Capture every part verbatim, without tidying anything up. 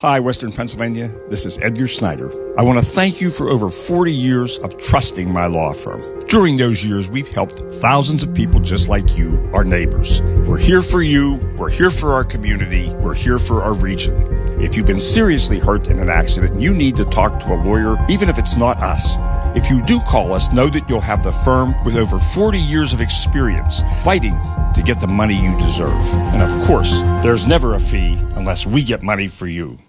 Hi, Western Pennsylvania. This is Edgar Snyder. I want to thank you for over forty years of trusting my law firm. During those years, we've helped thousands of people just like you, our neighbors. We're here for you. We're here for our community. We're here for our region. If you've been seriously hurt in an accident and you need to talk to a lawyer, even if it's not us, if you do call us, know that you'll have the firm with over forty years of experience fighting to get the money you deserve. And of course, there's never a fee unless we get money for you.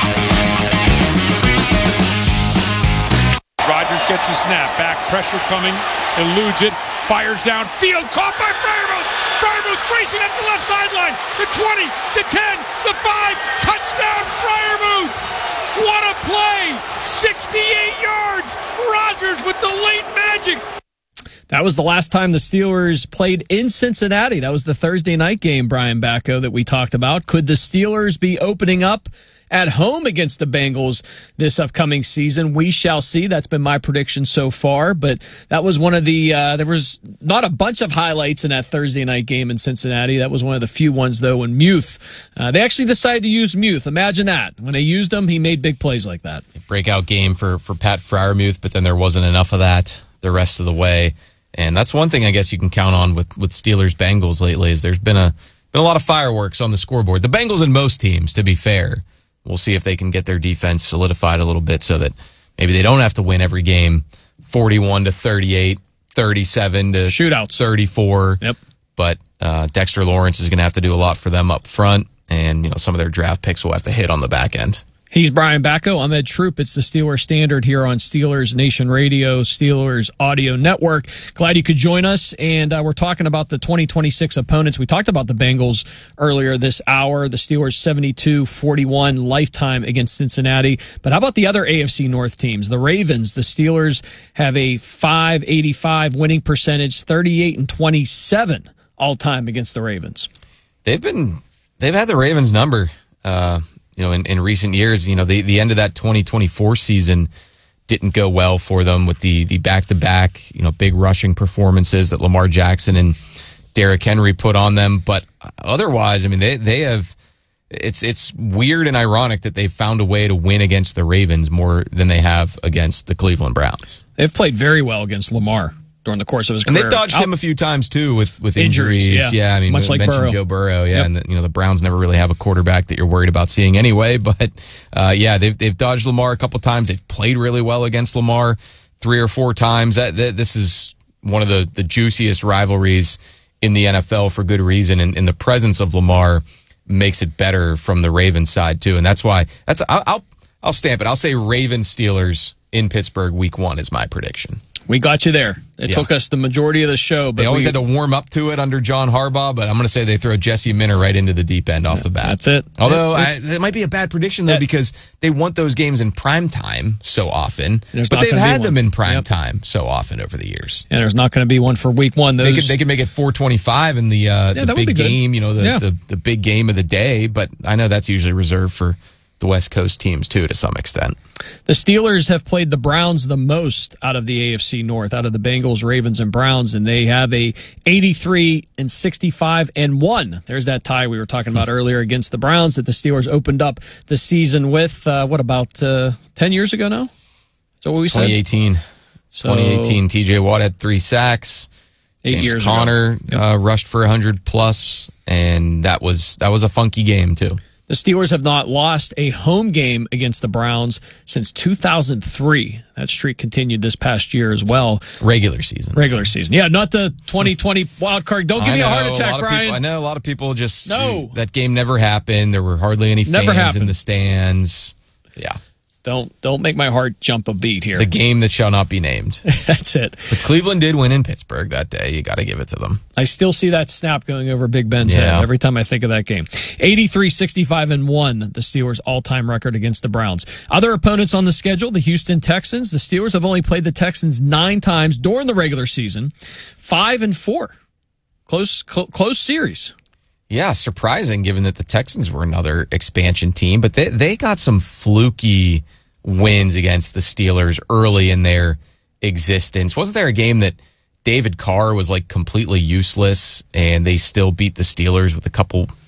Rodgers gets a snap. Back pressure coming. Eludes it. Fires downfield. Caught by Freiermuth. Freiermuth racing up the left sideline. The twenty, the ten, the five. Touchdown Freiermuth. What a play. sixty-eight yards. Rodgers with the late magic. That was the last time the Steelers played in Cincinnati. That was the Thursday night game, Brian Bacco, that we talked about. Could the Steelers be opening up at home against the Bengals this upcoming season? We shall see. That's been my prediction so far. But that was one of the, uh, there was not a bunch of highlights in that Thursday night game in Cincinnati. That was one of the few ones, though, when Muth, uh, they actually decided to use Muth. Imagine that. When they used him, he made big plays like that. Breakout game for, for Pat Freiermuth, but then there wasn't enough of that the rest of the way. And that's one thing I guess you can count on with, with Steelers-Bengals lately is there's been a been a lot of fireworks on the scoreboard. The Bengals and most teams, to be fair. We'll see if they can get their defense solidified a little bit so that maybe they don't have to win every game forty-one to thirty-eight, thirty-seven to shootouts, thirty-four. Yep. But uh, Dexter Lawrence is going to have to do a lot for them up front, and you know some of their draft picks will have to hit on the back end. He's Brian Bacco. I'm Ed Troop. It's the Steelers Standard here on Steelers Nation Radio, Steelers Audio Network. Glad you could join us. And uh, we're talking about the twenty twenty-six opponents. We talked about the Bengals earlier this hour. The Steelers seventy-two forty-one lifetime against Cincinnati. But how about the other A F C North teams? The Ravens. The Steelers have a five eighty-five winning percentage, thirty-eight and twenty-seven all time against the Ravens. They've been, they've had the Ravens number. Uh, You know, in, in recent years, you know, the, the end of that twenty twenty-four season didn't go well for them with the the back-to-back, you know, big rushing performances that Lamar Jackson and Derrick Henry put on them. But otherwise, I mean, they they have it's it's weird and ironic that they've found a way to win against the Ravens more than they have against the Cleveland Browns. They've played very well against Lamar during the course of his and career. And they've dodged Out- him a few times, too, with, with injuries. injuries. Yeah. yeah, I mean, much like mentioned Burrow. Joe Burrow, yeah, Yep. and the, you know the Browns never really have a quarterback that you're worried about seeing anyway. But uh, yeah, they've they've dodged Lamar a couple times. They've played really well against Lamar three or four times. That, that this is one of the, the juiciest rivalries in the N F L for good reason, and in the presence of Lamar makes it better from the Ravens side too, and that's why that's I'll I'll, I'll stamp it. I'll say Ravens Steelers in Pittsburgh week one is my prediction. We got you there. It yeah. took us the majority of the show. But they always we, had to warm up to it under John Harbaugh, but I'm going to say they throw Jesse Minter right into the deep end off the bat. That's it. Although it, I, that might be a bad prediction, though, that, because they want those games in prime time so often, but they've had them one. in prime yep. time so often over the years. And there's not going to be one for week one. Those... They could they could make it four twenty-five in the, uh, yeah, the big game, you know, the, yeah. the, the big game of the day, but I know that's usually reserved for the West Coast teams, too, to some extent. The Steelers have played the Browns the most out of the A F C North, out of the Bengals, Ravens, and Browns, and they have a eighty-three and sixty-five and one. There's that tie we were talking about earlier against the Browns that the Steelers opened up the season with, uh, what, about uh, ten years ago now? Is that what we said? twenty eighteen. So, twenty eighteen, T J Watt had three sacks. Eight James years Conner ago. Yep. uh, rushed for one hundred plus, and that was that was a funky game, too. The Steelers have not lost a home game against the Browns since two thousand three. That streak continued this past year as well. Regular season. Regular season. Yeah, not the twenty twenty wild card. Don't give I me know, a heart attack, a Brian. People, I know a lot of people just, no. that game never happened. There were hardly any never fans happened. in the stands. Yeah. Don't don't make my heart jump a beat here. The game that shall not be named. That's it. But Cleveland did win in Pittsburgh that day. You got to give it to them. I still see that snap going over Big Ben's Yeah. head every time I think of that game. eighty-three sixty-five and one, the Steelers' all-time record against the Browns. Other opponents on the schedule, the Houston Texans. The Steelers have only played the Texans nine times during the regular season. Five and four. Close, cl- close series. Yeah, surprising given that the Texans were another expansion team, but they they got some fluky wins against the Steelers early in their existence. Wasn't there a game that David Carr was like completely useless and they still beat the Steelers with a couple